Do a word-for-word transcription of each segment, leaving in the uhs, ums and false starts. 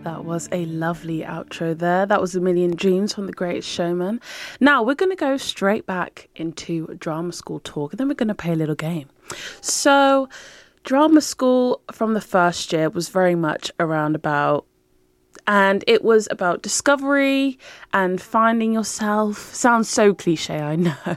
That was a lovely outro there. That was A Million Dreams from The Greatest Showman. Now we're going to go straight back into drama school talk, and then we're going to play a little game. So drama school from the first year was very much around about, and it was about discovery and finding yourself. Sounds so cliche, I know.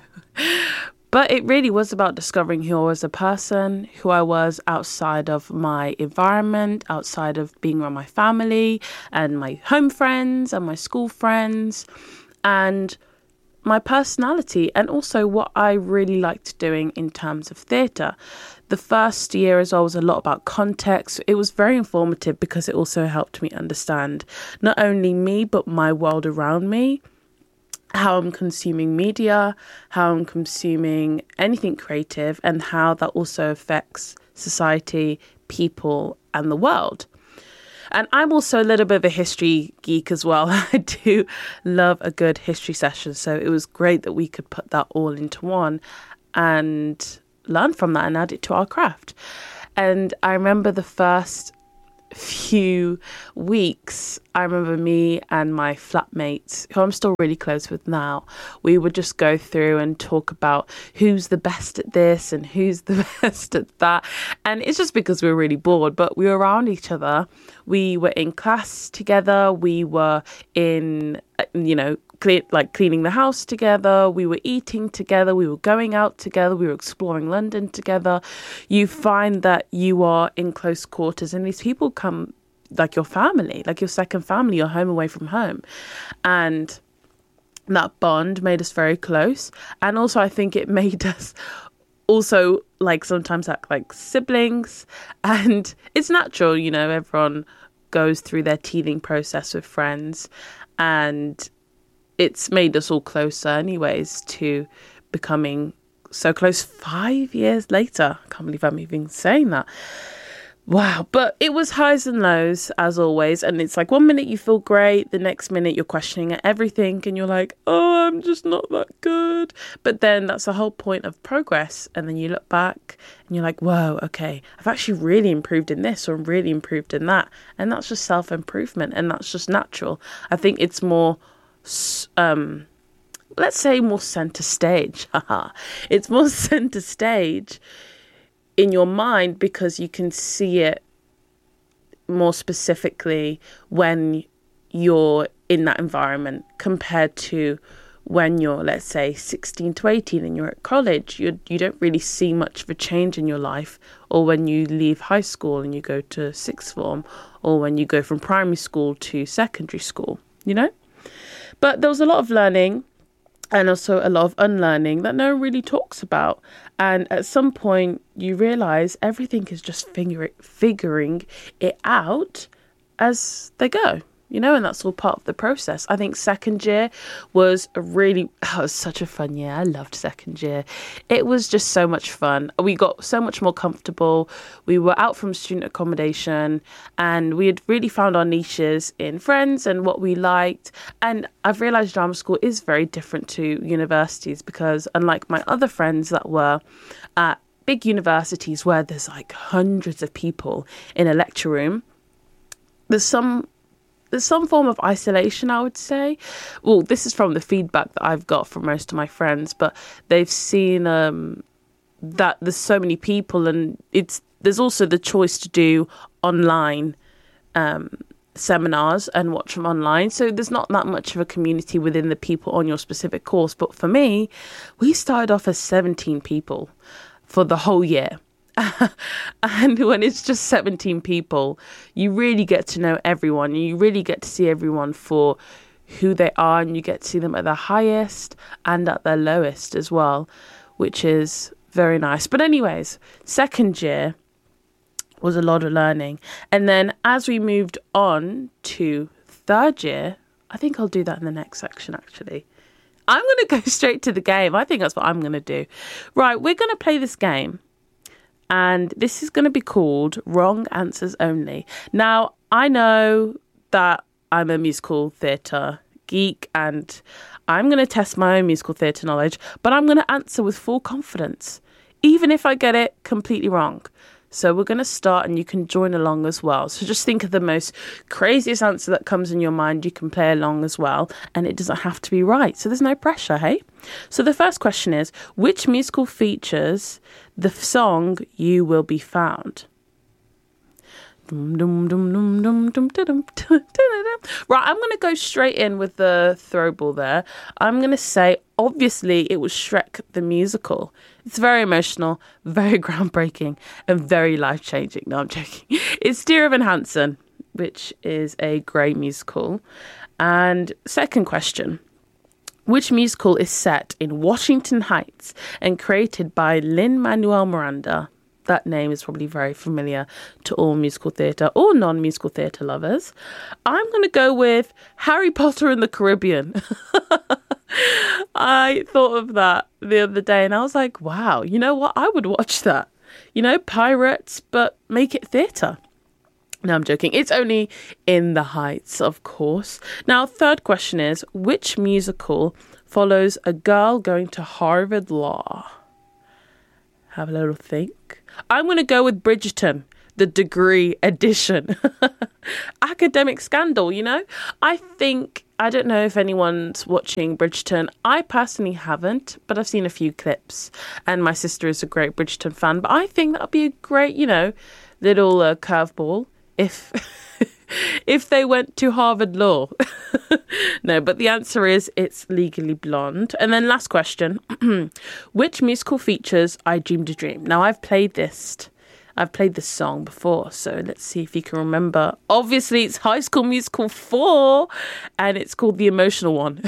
But it really was about discovering who I was as a person, who I was outside of my environment, outside of being around my family and my home friends and my school friends, and my personality, and also what I really liked doing in terms of theatre. The first year as well was a lot about context. It was very informative because it also helped me understand not only me, but my world around me, how I'm consuming media, how I'm consuming anything creative, and how that also affects society, people, and the world. And I'm also a little bit of a history geek as well. I do love a good history session. So it was great that we could put that all into one and learn from that and add it to our craft. And I remember the first few weeks, I remember me and my flatmates, who I'm still really close with now, we would just go through and talk about who's the best at this and who's the best at that. And it's just because we were really bored, but we were around each other. We were in class together. We were in, you know, Clean, like cleaning the house together, we were eating together, we were going out together, we were exploring London together. You find that you are in close quarters and these people come like your family, like your second family, your home away from home. And that bond made us very close. And also I think it made us also like sometimes act like siblings. And it's natural, you know, everyone goes through their teething process with friends, and it's made us all closer anyways to becoming so close five years later. I can't believe I'm even saying that. Wow. But it was highs and lows as always. And it's like one minute you feel great. The next minute you're questioning everything and you're like, oh, I'm just not that good. But then that's the whole point of progress. And then you look back and you're like, whoa, okay, I've actually really improved in this or really improved in that. And that's just self-improvement. And that's just natural. I think it's more um let's say more center stage. It's more center stage in your mind because you can see it more specifically when you're in that environment compared to when you're, let's say, sixteen to eighteen and you're at college. You you don't really see much of a change in your life, or when you leave high school and you go to sixth form, or when you go from primary school to secondary school, you know? But there was a lot of learning and also a lot of unlearning that no one really talks about. And at some point you realise everything is just figure, figuring it out as they go, you know, and that's all part of the process. I think second year was a really, oh, it was such a fun year. I loved second year. It was just so much fun. We got so much more comfortable. We were out from student accommodation and we had really found our niches in friends and what we liked. And I've realised drama school is very different to universities because unlike my other friends that were at big universities where there's like hundreds of people in a lecture room, there's some There's some form of isolation, I would say. Well, this is from the feedback that I've got from most of my friends, but they've seen um, that there's so many people, and it's there's also the choice to do online um, seminars and watch them online. So there's not that much of a community within the people on your specific course. But for me, we started off as seventeen people for the whole year. And when it's just seventeen people, you really get to know everyone. You really get to see everyone for who they are, and you get to see them at their highest and at their lowest as well, which is very nice. But anyways, second year was a lot of learning. And then as we moved on to third year, I think I'll do that in the next section actually. I'm going to go straight to the game. I think that's what I'm going to do. Right, we're going to play this game. And this is going to be called Wrong Answers Only. Now, I know that I'm a musical theatre geek and I'm going to test my own musical theatre knowledge, but I'm going to answer with full confidence, even if I get it completely wrong. So we're going to start and you can join along as well. So just think of the most craziest answer that comes in your mind. You can play along as well, and it doesn't have to be right. So there's no pressure, hey? So the first question is, which musical features the song You Will Be Found? Right, I'm going to go straight in with the throw ball there. I'm going to say, obviously, it was Shrek the Musical. It's very emotional, very groundbreaking, and very life-changing. No, I'm joking. It's Dear Evan Hansen, which is a great musical. And second question, which musical is set in Washington Heights and created by Lin-Manuel Miranda? That name is probably very familiar to all musical theatre or non-musical theatre lovers. I'm going to go with Harry Potter and the Caribbean. I thought of that the other day and I was like, wow, you know what? I would watch that. You know, pirates, but make it theatre. No, I'm joking. It's only in the Heights, of course. Now, third question is, which musical follows a girl going to Harvard Law? Have a little think. I'm going to go with Bridgerton, the degree edition. Academic scandal, you know? I think, I don't know if anyone's watching Bridgerton. I personally haven't, but I've seen a few clips. And my sister is a great Bridgerton fan. But I think that would be a great, you know, little uh, curveball if... if they went to Harvard Law. No, but the answer is it's Legally Blonde. And then last question. Which musical features I Dreamed a Dream? Now, I've played this. I've played this song before, so let's see if you can remember. Obviously, it's High School Musical four, and it's called The Emotional One.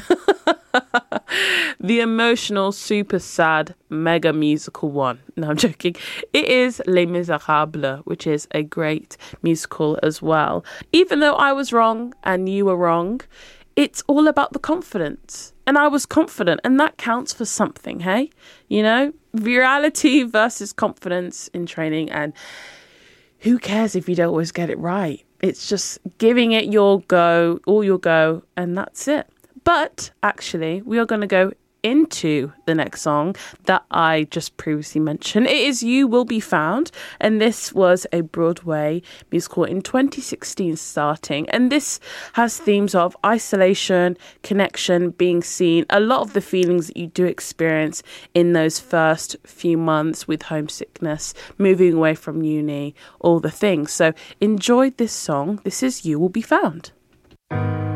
The emotional, super sad, mega musical one. No, I'm joking. It is Les Miserables, which is a great musical as well. Even though I was wrong and you were wrong, it's all about the confidence. And I was confident, and that counts for something, hey? You know, virality versus confidence in training, and who cares if you don't always get it right? It's just giving it your go, all your go, and that's it. But actually, we are going to go into the next song that I just previously mentioned. It is You Will Be Found, and this was a Broadway musical in twenty sixteen starting, and this has themes of isolation, connection, being seen, a lot of the feelings that you do experience in those first few months with homesickness, moving away from uni, all the things. So enjoy this song. This is You Will Be Found.